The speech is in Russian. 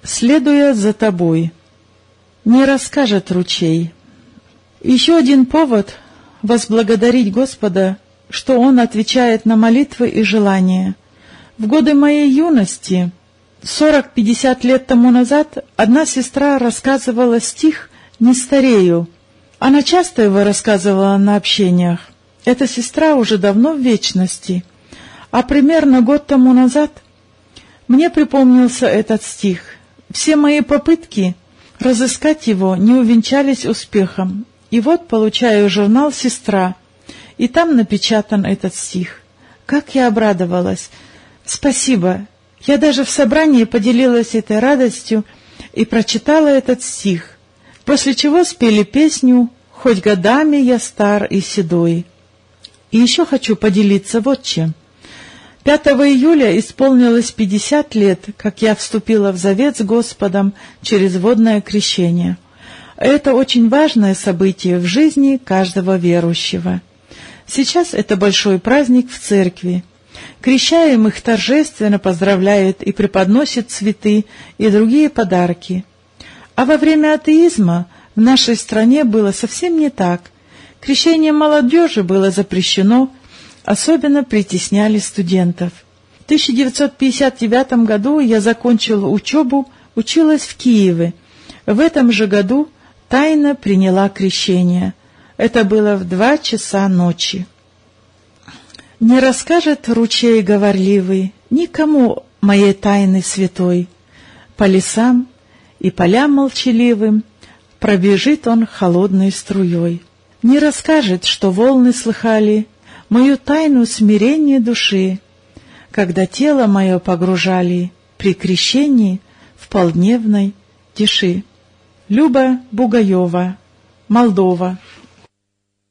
Следуя за тобой, не расскажет ручей. Еще один повод возблагодарить Господа, что Он отвечает на молитвы и желания. В годы моей юности, 40-50 лет тому назад, одна сестра рассказывала стих «Не старею». Она часто его рассказывала на общениях. Эта сестра уже давно в вечности, а примерно год тому назад мне припомнился этот стих. Все мои попытки разыскать его не увенчались успехом. И вот получаю журнал «Сестра», и там напечатан этот стих. Как я обрадовалась! Спасибо! Я даже в собрании поделилась этой радостью и прочитала этот стих, после чего спели песню «Хоть годами я стар и седой». И еще хочу поделиться вот чем. 5 июля исполнилось 50 лет, как я вступила в завет с Господом через водное крещение. Это очень важное событие в жизни каждого верующего. Сейчас это большой праздник в церкви. Крещаемых торжественно поздравляют и преподносят цветы и другие подарки. А во время атеизма в нашей стране было совсем не так. Крещение молодежи было запрещено, особенно притесняли студентов. В 1959 году я закончила учебу, училась в Киеве. В этом же году тайно приняла крещение. Это было в 2 часа ночи. Не расскажет ручей говорливый никому моей тайны святой. По лесам и полям молчаливым пробежит он холодной струей. Не расскажет, что волны слыхали мою тайну смирения души, когда тело мое погружали при крещении в полдневной тиши. Люба Бугаева, Молдова.